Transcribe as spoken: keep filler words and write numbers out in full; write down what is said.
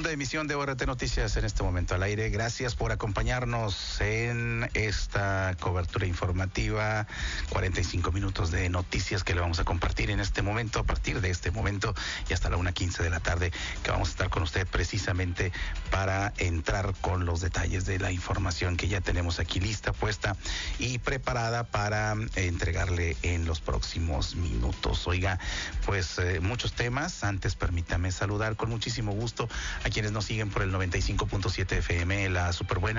Segunda emisión de O R T Noticias en este momento al aire. Gracias por acompañarnos en esta cobertura informativa. cuarenta y cinco minutos de noticias que le vamos a compartir en este momento, a partir de este momento y hasta la una quince de la tarde, que vamos a estar con usted precisamente para entrar con los detalles de la información que ya tenemos aquí lista, puesta y preparada para entregarle en los próximos minutos. Oiga, pues eh, muchos temas. Antes permítame saludar con muchísimo gusto a quienes nos siguen por el noventa y cinco punto siete F M, la Superbuena.